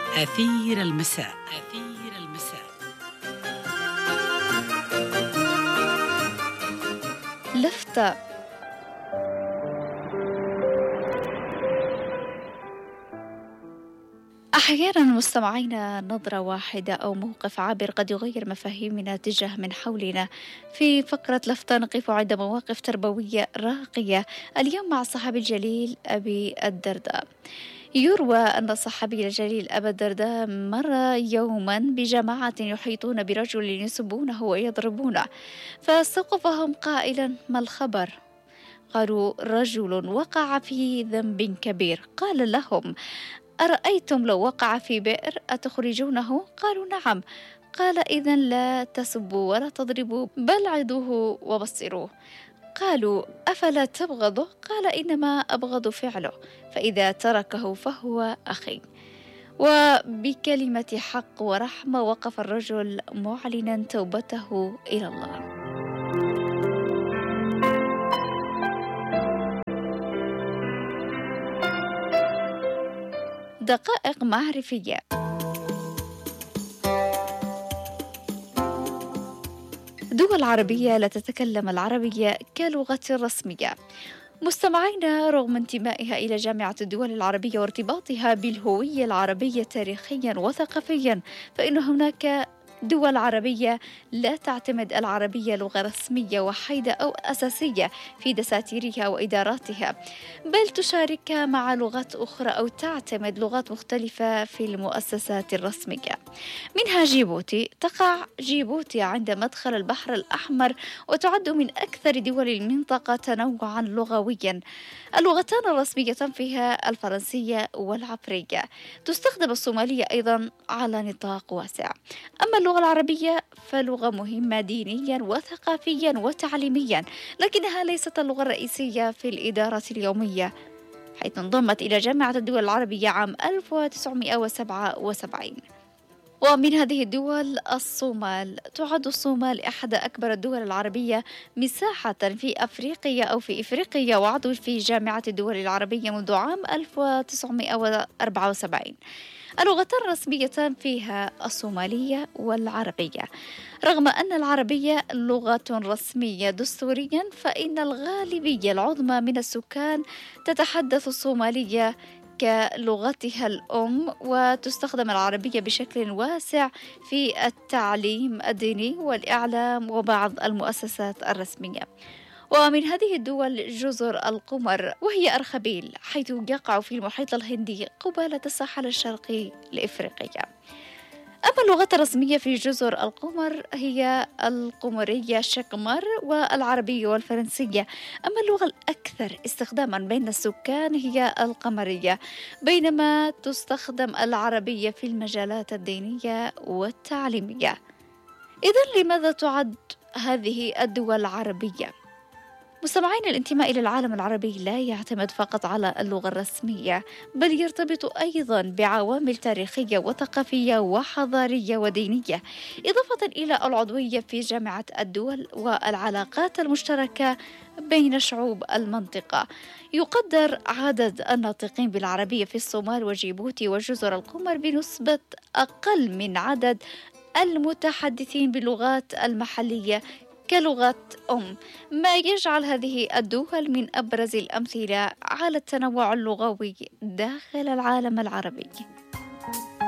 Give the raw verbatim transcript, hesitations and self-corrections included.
أثير المساء. أثير المساء. لفتة. أحيانا مستمعينا نظرة واحدة أو موقف عابر قد يغير مفاهيمنا تجاه من حولنا. في فقرة لفتة نقف عند مواقف تربوية راقية، اليوم مع الصحابي الجليل أبي الدرداء. يروى أن الصحابي الجليل أبا الدرداء مر يوما بجماعة يحيطون برجل يسبونه ويضربونه، فاستوقفهم قائلا: ما الخبر؟ قالوا: رجل وقع في ذنب كبير. قال لهم: أرأيتم لو وقع في بئر أتخرجونه؟ قالوا: نعم. قال: إذن لا تسبوا ولا تضربوا، بل عظوه وبصروه. قالوا: أفلا تبغضه؟ قال: إنما أبغض فعله، فإذا تركه فهو أخي. وبكلمة حق ورحمة وقف الرجل معلنا توبته إلى الله. دقائق معرفية. دول عربية لا تتكلم العربية كلغة رسمية. مستمعينا، رغم انتمائها إلى جامعة الدول العربية وارتباطها بالهوية العربية تاريخيا وثقافيا، فإن هناك دول عربية لا تعتمد العربية لغة رسمية وحيدة أو أساسية في دساتيرها وإداراتها، بل تشاركها مع لغات أخرى أو تعتمد لغات مختلفة في المؤسسات الرسمية. منها جيبوتي. تقع جيبوتي عند مدخل البحر الأحمر، وتعد من أكثر دول المنطقة تنوعا لغويا. اللغتان الرسميتان فيها الفرنسية والعبرية. تستخدم الصومالية أيضا على نطاق واسع. أما اللغة العربية فلغة مهمة دينيا وثقافيا وتعليميا، لكنها ليست اللغة الرئيسية في الإدارة اليومية، حيث انضمت إلى جامعة الدول العربية عام ألف وتسعمائة وسبعة وسبعين. ومن هذه الدول الصومال. تعد الصومال إحدى أكبر الدول العربية مساحة في أفريقيا أو في إفريقيا، وعضو في جامعة الدول العربية منذ عام ألف وتسعمائة وأربعة وسبعين. اللغتان الرسميتان فيها الصومالية والعربية. رغم أن العربية لغة رسمية دستوريا، فإن الغالبية العظمى من السكان تتحدث الصومالية كلغتها الأم، وتستخدم العربية بشكل واسع في التعليم الديني والإعلام وبعض المؤسسات الرسمية. ومن هذه الدول جزر القمر، وهي أرخبيل، حيث يقع في المحيط الهندي قبالة الساحل الشرقي لإفريقيا. أما اللغة الرسمية في جزر القمر هي القمرية شكمر والعربية والفرنسية. أما اللغة الأكثر استخداما بين السكان هي القمرية، بينما تستخدم العربية في المجالات الدينية والتعليمية. إذن لماذا تعد هذه الدول عربية؟ مستمعين، الانتماء إلى العالم العربي لا يعتمد فقط على اللغة الرسمية، بل يرتبط أيضا بعوامل تاريخية وثقافية وحضارية ودينية، إضافة إلى العضوية في جامعة الدول والعلاقات المشتركة بين شعوب المنطقة. يقدر عدد الناطقين بالعربية في الصومال وجيبوتي وجزر القمر بنسبة أقل من عدد المتحدثين باللغات المحلية كلغة أم، ما يجعل هذه الدول من أبرز الأمثلة على التنوع اللغوي داخل العالم العربي.